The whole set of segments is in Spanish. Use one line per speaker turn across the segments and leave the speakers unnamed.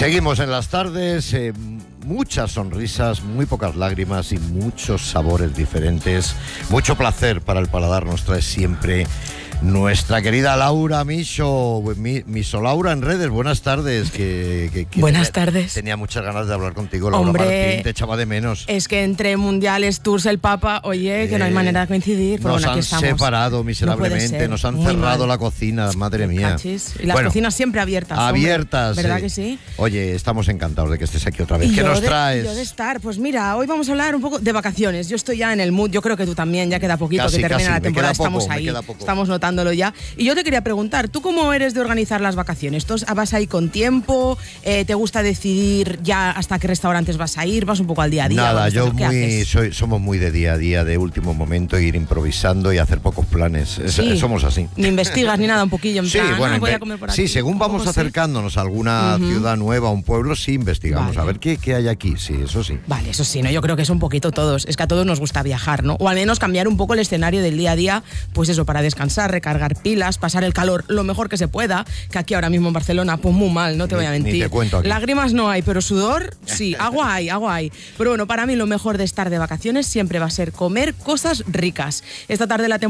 Seguimos en las tardes, muchas sonrisas, muy pocas lágrimas y muchos sabores diferentes. Mucho placer para el paladar nos trae siempre nuestra querida Laura Miso. Miso Laura en redes, buenas tardes.
Buenas tardes.
Tenía muchas ganas de hablar contigo, Laura.
Hombre,
Martín, te echaba de menos.
Es que entre mundiales, tours, el Papa, oye, que no hay manera de coincidir. Pero
Nos
bueno, aquí
han
estamos.
separado miserablemente, nos han cerrado la cocina, madre mía.
Cachis. Y las cocinas siempre abiertas.
Abiertas.
¿Verdad que sí?
Oye, estamos encantados de que estés aquí otra vez. ¿Qué nos traes?
Yo de estar, pues mira, hoy vamos a hablar un poco de vacaciones. Yo estoy ya en el mood, yo creo que tú también, ya queda poquito que termina la temporada, estamos ahí, estamos notándolo ya. Y yo te quería preguntar, ¿tú cómo eres de organizar las vacaciones? ¿Tú vas ahí con tiempo? ¿Te gusta decidir ya hasta qué restaurantes vas a ir? ¿Vas un poco al día a día?
Nada, somos muy de día a día, de último momento, ir improvisando y hacer pocos planes.
Sí.
Somos así.
Ni investigas ni nada, un poquillo en plan,
bueno,
voy a comer por aquí.
Sí, según vamos acercándonos a alguna ciudad nueva, a un pueblo, sí investigamos. A ver qué hay aquí, sí, eso sí.
Vale, eso sí, ¿no? Yo creo que es un poquito todos. Es que a todos nos gusta viajar, ¿no? O al menos cambiar un poco el escenario del día a día, pues eso, para descansar, recargar pilas, pasar el calor lo mejor que se pueda, que aquí ahora mismo en Barcelona, pues muy mal, no te voy a mentir.
Ni te cuento aquí.
Lágrimas no hay, pero sudor, sí, agua hay. Pero bueno, para mí lo mejor de estar de vacaciones siempre va a ser comer cosas ricas. Esta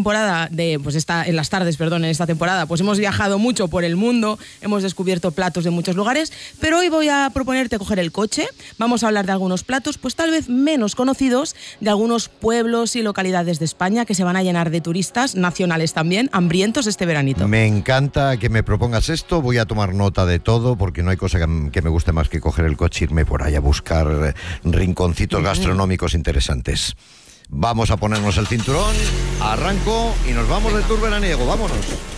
temporada, pues hemos viajado mucho por el mundo, hemos descubierto platos de muchos lugares, pero hoy voy a proponerte coger el coche, vamos a hablar de algunos platos, pues tal vez menos conocidos, de algunos pueblos y localidades de España que se van a llenar de turistas, nacionales también, hambrientos este veranito.
Me encanta que me propongas esto, voy a tomar nota de todo, porque no hay cosa que me guste más que coger el coche e irme por ahí a buscar rinconcitos gastronómicos interesantes. Vamos a ponernos el cinturón, arranco y nos vamos de tour veraniego, vámonos.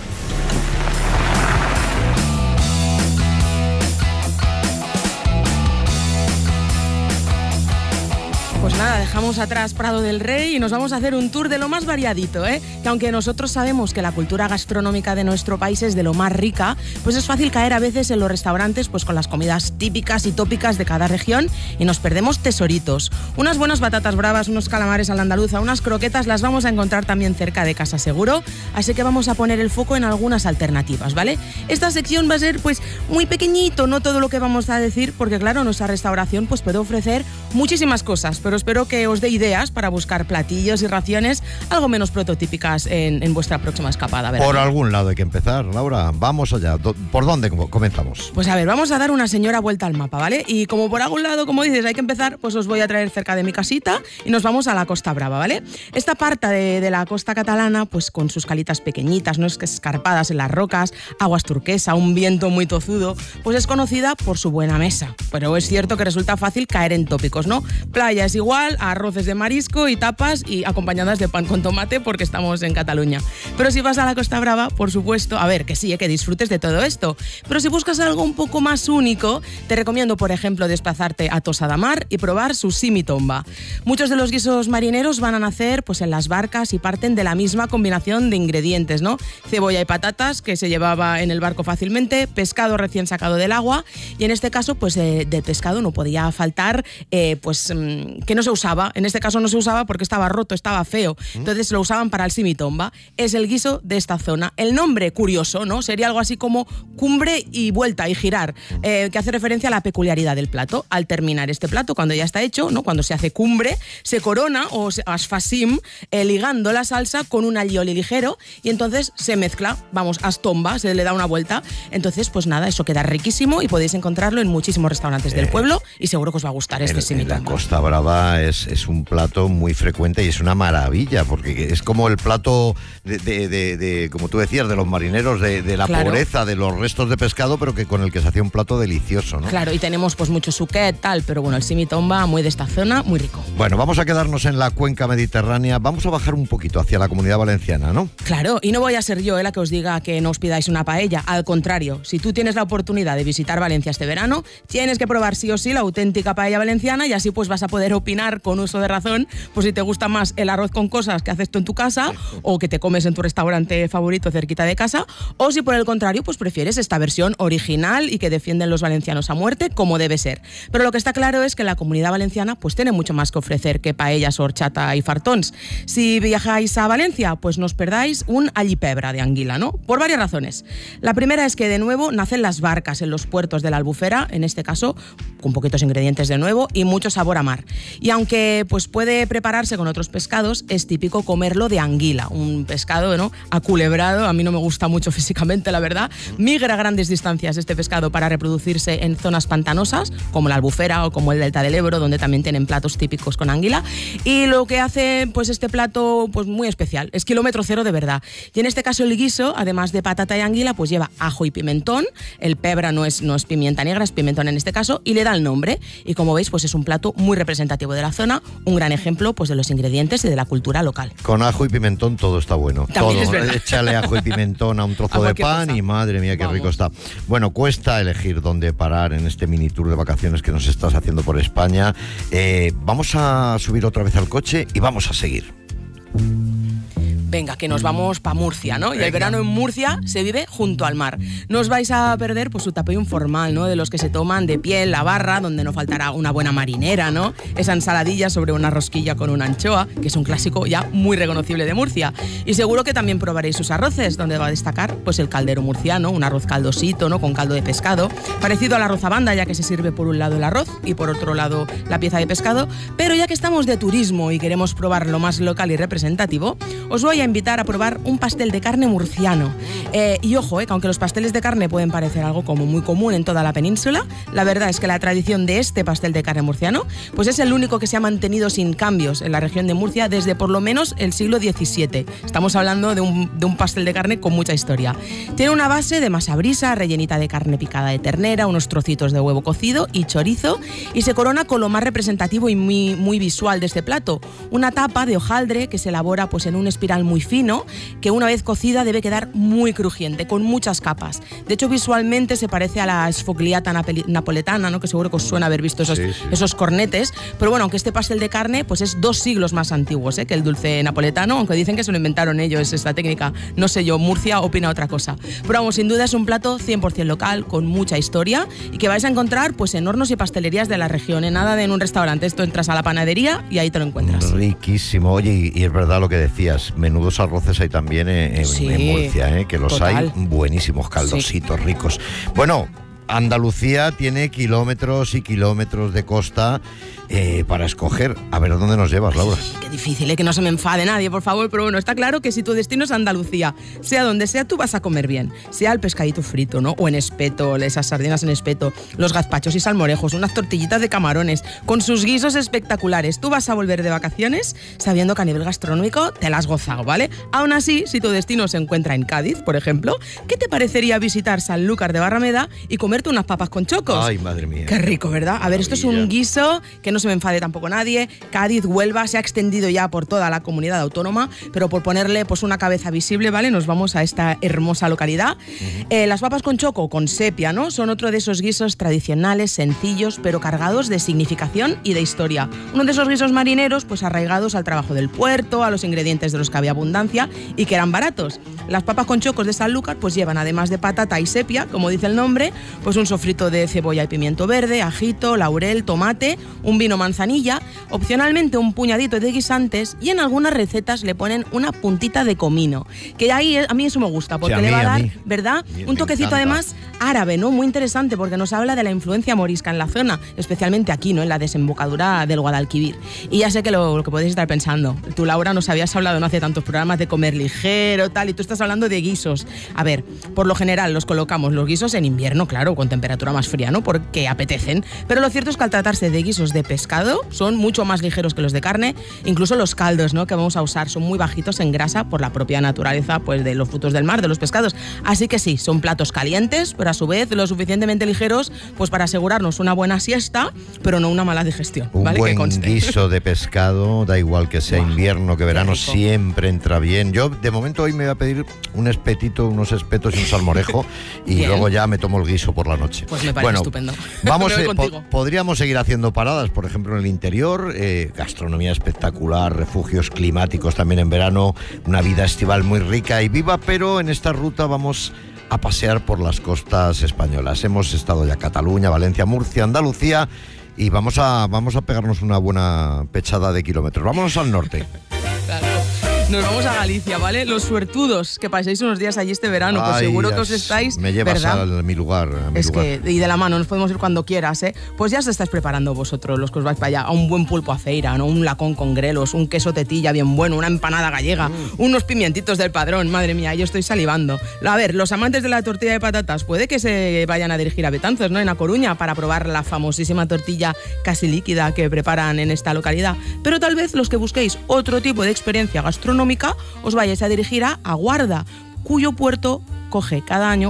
Pues nada, dejamos atrás Prado del Rey y nos vamos a hacer un tour de lo más variadito, que aunque nosotros sabemos que la cultura gastronómica de nuestro país es de lo más rica, pues es fácil caer a veces en los restaurantes pues con las comidas típicas y tópicas de cada región y nos perdemos tesoritos. Unas buenas batatas bravas, unos calamares a la andaluza, unas croquetas las vamos a encontrar también cerca de casa seguro, así que vamos a poner el foco en algunas alternativas, ¿vale? Esta sección va a ser pues muy pequeñito, no todo lo que vamos a decir, porque claro, nuestra restauración pues puede ofrecer muchísimas cosas, pero espero que os dé ideas para buscar platillos y raciones algo menos prototípicas en vuestra próxima escapada, ¿verdad?
Por algún lado hay que empezar, Laura. Vamos allá. ¿Por dónde comenzamos?
Pues a ver, vamos a dar una señora vuelta al mapa, ¿vale? Y como por algún lado, como dices, hay que empezar, pues os voy a traer cerca de mi casita y nos vamos a la Costa Brava, ¿vale? Esta parte de la costa catalana, pues con sus calitas pequeñitas, no es que escarpadas en las rocas, aguas turquesa, un viento muy tozudo, pues es conocida por su buena mesa. Pero es cierto que resulta fácil caer en tópicos, ¿no? Playa es igual a arroces de marisco y tapas y acompañadas de pan con tomate porque estamos en Cataluña. Pero si vas a la Costa Brava, por supuesto, a ver, que sí, que disfrutes de todo esto. Pero si buscas algo un poco más único, te recomiendo, por ejemplo, desplazarte a Tossa de Mar y probar su simitomba. Muchos de los guisos marineros van a nacer pues en las barcas y parten de la misma combinación de ingredientes, ¿no? Cebolla y patatas, que se llevaba en el barco fácilmente, pescado recién sacado del agua, y en este caso, pues del pescado no podía faltar, que no se usaba. En este caso no se usaba porque estaba roto, estaba feo. Entonces lo usaban para el simitomba. Es el guiso de esta zona. El nombre, curioso, ¿no? Sería algo así como cumbre y vuelta y girar, que hace referencia a la peculiaridad del plato. Al terminar este plato, cuando ya está hecho, ¿no? Cuando se hace cumbre, se corona o es fasim, ligando la salsa con un allioli ligero y entonces se mezcla, astomba, se le da una vuelta. Entonces, pues nada, eso queda riquísimo y podéis encontrarlo en muchísimos restaurantes del pueblo y seguro que os va a gustar este simitomba.
La Costa Brava es un plato muy frecuente y es una maravilla porque es como el plato de como tú decías, de los marineros, de la pobreza, de los restos de pescado, pero que con el que se hacía un plato delicioso, ¿no?
Claro, y tenemos pues mucho suquet, tal, pero bueno, el simitomba muy de esta zona, muy rico.
Bueno, vamos a quedarnos en la cuenca mediterránea, vamos a bajar un poquito hacia la Comunidad Valenciana, ¿no?
Claro, y no voy a ser yo la que os diga que no os pidáis una paella, al contrario, si tú tienes la oportunidad de visitar Valencia este verano, tienes que probar sí o sí la auténtica paella valenciana y así pues vas a poder opinar con con uso de razón, pues si te gusta más el arroz con cosas que haces tú en tu casa o que te comes en tu restaurante favorito cerquita de casa, o si por el contrario pues prefieres esta versión original y que defienden los valencianos a muerte como debe ser. Pero lo que está claro es que la Comunidad Valenciana pues tiene mucho más que ofrecer que paellas, horchata y fartons. Si viajáis a Valencia, pues no os perdáis un allipebra de anguila, ¿no? Por varias razones. La primera es que de nuevo nacen las barcas en los puertos de la Albufera, en este caso con poquitos ingredientes de nuevo y mucho sabor a mar. Y aunque pues puede prepararse con otros pescados, es típico comerlo de anguila, un pescado, ¿no?, aculebrado. A mí no me gusta mucho físicamente, la verdad. Migra a grandes distancias este pescado para reproducirse en zonas pantanosas, como la Albufera o como el Delta del Ebro, donde también tienen platos típicos con anguila. Y lo que hace pues este plato pues muy especial es kilómetro cero de verdad. Y en este caso el guiso, además de patata y anguila, pues lleva ajo y pimentón. El pebra no es pimienta negra, es pimentón en este caso, y le da el nombre. Y como veis, pues es un plato muy representativo de la zona, un gran ejemplo pues de los ingredientes y de la cultura local.
Con ajo y pimentón todo está bueno.
También
todo.
Es verdad.
Échale ajo y pimentón a un trozo de pan cosa. Y madre mía, qué rico está. Bueno, cuesta elegir dónde parar en este mini tour de vacaciones que nos estás haciendo por España. Vamos a subir otra vez al coche y vamos a seguir.
Venga, que nos vamos para Murcia, ¿no? Y el verano en Murcia se vive junto al mar. No os vais a perder pues su tapeo informal, ¿no? De los que se toman de pie en la barra, donde no faltará una buena marinera, ¿no? Esa ensaladilla sobre una rosquilla con una anchoa, que es un clásico ya muy reconocible de Murcia. Y seguro que también probaréis sus arroces, donde va a destacar pues el caldero murciano, un arroz caldosito, ¿no?, con caldo de pescado, parecido al arroz a banda, ya que se sirve por un lado el arroz y por otro lado la pieza de pescado. Pero ya que estamos de turismo y queremos probar lo más local y representativo, os voy a invitar a probar un pastel de carne murciano. Y ojo, que aunque los pasteles de carne pueden parecer algo como muy común en toda la península, la verdad es que la tradición de este pastel de carne murciano pues es el único que se ha mantenido sin cambios en la región de Murcia desde por lo menos el siglo XVII. Estamos hablando de un pastel de carne con mucha historia. Tiene una base de masa brisa, rellenita de carne picada de ternera, unos trocitos de huevo cocido y chorizo, y se corona con lo más representativo y muy visual de este plato, una tapa de hojaldre que se elabora pues en un espiral muy fino, que una vez cocida debe quedar muy crujiente, con muchas capas. De hecho, visualmente se parece a la sfogliata napoletana, ¿no?, que seguro que os suena haber visto esos cornetes. Pero bueno, aunque este pastel de carne pues es 2 siglos más antiguo que el dulce napoletano, aunque dicen que se lo inventaron ellos esta técnica. No sé yo, Murcia opina otra cosa. Pero vamos, sin duda es un plato 100% local, con mucha historia, y que vais a encontrar pues en hornos y pastelerías de la región, nada de en un restaurante. Esto entras a la panadería y ahí te lo encuentras. Riquísimo.
Oye, y es verdad lo que decías, menudos arroces hay también en Murcia, que los total. Hay buenísimos, caldositos, ricos. Bueno, Andalucía tiene kilómetros y kilómetros de costa para escoger. A ver, ¿dónde nos llevas, Laura?
Qué difícil, que no se me enfade nadie, por favor. Pero bueno, está claro que si tu destino es Andalucía, sea donde sea, tú vas a comer bien. Sea el pescadito frito, ¿no?, o en espeto, esas sardinas en espeto, los gazpachos y salmorejos, unas tortillitas de camarones, con sus guisos espectaculares. Tú vas a volver de vacaciones sabiendo que a nivel gastronómico te la has gozado, ¿vale? Aún así, si tu destino se encuentra en Cádiz, por ejemplo, ¿qué te parecería visitar Sanlúcar de Barrameda y comerte unas papas con chocos?
Ay, madre mía.
Qué rico, ¿verdad? A ver, esto es un guiso que no se me enfade tampoco nadie. Cádiz, Huelva, se ha extendido ya por toda la comunidad autónoma, pero por ponerle pues una cabeza visible, ¿vale?, nos vamos a esta hermosa localidad. Las papas con choco, con sepia, ¿no?, son otro de esos guisos tradicionales, sencillos, pero cargados de significación y de historia. Uno de esos guisos marineros, pues arraigados al trabajo del puerto, a los ingredientes de los que había abundancia y que eran baratos. Las papas con chocos de Sanlúcar pues llevan, además de patata y sepia, como dice el nombre, pues un sofrito de cebolla y pimiento verde, ajito, laurel, tomate, un vino manzanilla, opcionalmente un puñadito de guisantes, y en algunas recetas le ponen una puntita de comino, que ahí a mí eso me gusta, porque le va a dar, ¿verdad?, un toquecito además árabe, ¿no?, muy interesante, porque nos habla de la influencia morisca en la zona, especialmente aquí, ¿no?, en la desembocadura del Guadalquivir. Y ya sé que lo que podéis estar pensando, tú, Laura, nos habías hablado no hace tantos programas de comer ligero, tal, y tú estás hablando de guisos. A ver, por lo general los colocamos los guisos en invierno, claro, con temperatura más fría, ¿no?, porque apetecen, pero lo cierto es que al tratarse de guisos de pescado son mucho más ligeros que los de carne. Incluso los caldos, ¿no?, que vamos a usar son muy bajitos en grasa por la propia naturaleza pues de los frutos del mar, de los pescados. Así que sí, son platos calientes, pero a su vez lo suficientemente ligeros pues para asegurarnos una buena siesta, pero no una mala digestión, ¿vale?
Un buen guiso de pescado, da igual que sea invierno que verano, siempre entra bien. Yo de momento hoy me voy a pedir un espetito, unos espetos y un salmorejo y luego ya me tomo el guiso por por la noche.
Pues me parece estupendo.
Vamos,
Me voy contigo.
podríamos seguir haciendo paradas, por ejemplo, en el interior, gastronomía espectacular, refugios climáticos también en verano, una vida estival muy rica y viva, pero en esta ruta vamos a pasear por las costas españolas. Hemos estado ya Cataluña, Valencia, Murcia, Andalucía y vamos a pegarnos una buena pechada de kilómetros. Vámonos al norte.
Claro. Nos vamos a Galicia, ¿vale? Los suertudos que paséis unos días allí este verano, pues seguro que os estáis...
Me llevas
¿verdad?
a mi lugar.
Y de la mano, nos podemos ir cuando quieras, ¿eh? Pues ya os estáis preparando vosotros, los que os vais para allá, a un buen pulpo a feira, ¿no? Un lacón con grelos, un queso tetilla bien bueno, una empanada gallega, unos pimientitos del Padrón, madre mía, yo estoy salivando. A ver, los amantes de la tortilla de patatas, puede que se vayan a dirigir a Betanzos, ¿no? En A Coruña, para probar la famosísima tortilla casi líquida que preparan en esta localidad. Pero tal vez los que busquéis otro tipo de experiencia gastronómica, os vayáis a dirigir a Guarda, cuyo puerto acoge cada año,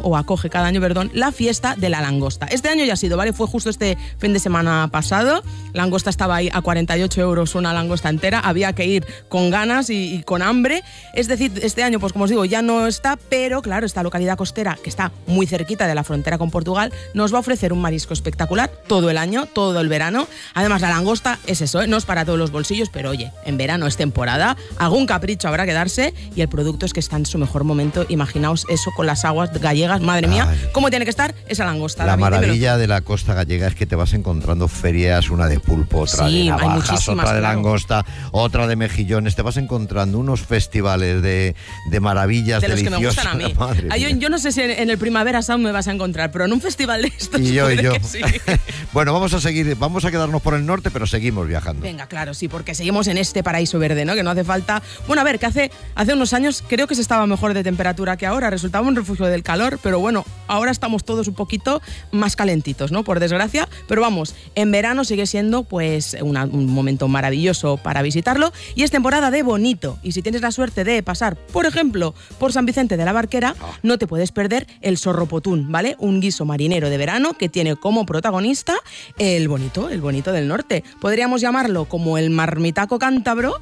la fiesta de la langosta. Este año ya ha sido, ¿vale? Fue justo este fin de semana pasado. La langosta estaba ahí a 48 euros una langosta entera. Había que ir con ganas y con hambre. Es decir, este año, pues como os digo, ya no está, pero claro, esta localidad costera, que está muy cerquita de la frontera con Portugal, nos va a ofrecer un marisco espectacular todo el año, todo el verano. Además, la langosta es eso, ¿eh? No es para todos los bolsillos, pero oye, en verano es temporada, algún capricho habrá que darse y el producto es que está en su mejor momento. Imaginaos eso con las aguas gallegas, madre mía, ¿cómo tiene que estar esa langosta?
La maravilla de la costa gallega es que te vas encontrando ferias, una de pulpo, otra de navajas, otra de langosta, otra de mejillones, te vas encontrando unos festivales de maravillas
de los
deliciosas.
Que me gustan a mí. Yo no sé si en el Primavera Sound me vas a encontrar, pero en un festival de estos
y yo.
Que sí.
Bueno, vamos a quedarnos por el norte, pero seguimos viajando.
Venga, claro, sí, porque seguimos en este paraíso verde, ¿no? Que no hace falta... Bueno, a ver, que hace unos años creo que se estaba mejor de temperatura que ahora, resultaba un refugio del calor, pero bueno, ahora estamos todos un poquito más calentitos, ¿no? Por desgracia, pero vamos, en verano sigue siendo pues un momento maravilloso para visitarlo y es temporada de bonito. Y si tienes la suerte de pasar, por ejemplo, por San Vicente de la Barquera, no te puedes perder el sorropotún, ¿vale? Un guiso marinero de verano que tiene como protagonista el bonito del norte. Podríamos llamarlo como el marmitaco cántabro,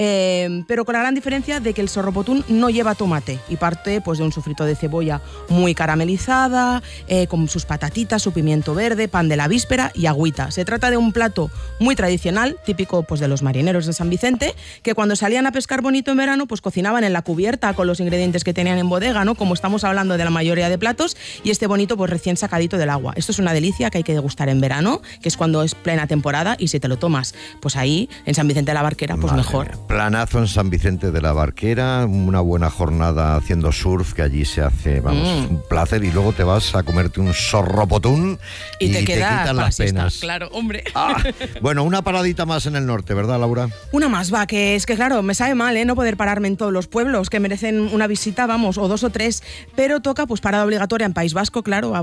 pero con la gran diferencia de que el sorropotún no lleva tomate y parte pues de un sofrito de cebolla muy caramelizada, con sus patatitas, su pimiento verde, pan de la víspera y agüita. Se trata de un plato muy tradicional, típico pues de los marineros de San Vicente, que cuando salían a pescar bonito en verano, pues cocinaban en la cubierta con los ingredientes que tenían en bodega, ¿no? Como estamos hablando de la mayoría de platos, y este bonito pues recién sacadito del agua. Esto es una delicia que hay que degustar en verano, que es cuando es plena temporada, y si te lo tomas, pues ahí, en San Vicente de la Barquera, pues mejor.
Planazo en San Vicente de la Barquera, una buena jornada haciendo surf, que allí se hace, un placer, y luego te vas a comerte un sorropotún y te quitan las penas.
Claro, hombre.
Bueno, una paradita más en el norte, ¿verdad, Laura?
Una más, va, que es que claro, me sabe mal, no poder pararme en todos los pueblos que merecen una visita, o dos o tres, pero toca pues parada obligatoria en País Vasco, claro,